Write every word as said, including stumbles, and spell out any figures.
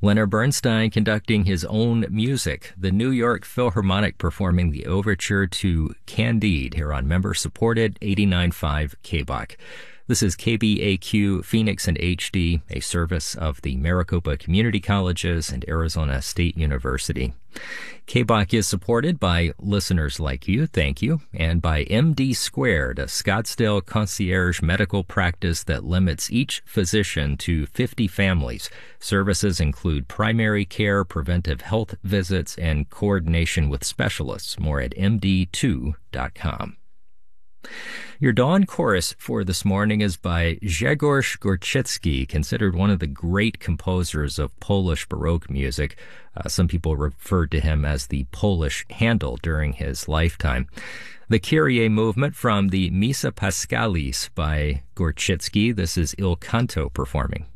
Leonard Bernstein conducting his own music. The New York Philharmonic performing the overture to Candide here on member-supported eighty-nine point five K B O C. This is K B A Q Phoenix and H D, a service of the Maricopa Community Colleges and Arizona State University. K B O C is supported by listeners like you, thank you, and by M D Squared, a Scottsdale concierge medical practice that limits each physician to fifty families. Services include primary care, preventive health visits, and coordination with specialists. More at M D two dot com. Your dawn chorus for this morning is by Grzegorz Gorczycki, considered one of the great composers of Polish Baroque music. Uh, some people referred to him as the Polish Handel during his lifetime. The Kyrie movement from the Missa Paschalis by Gorczycki. This is Il Canto performing.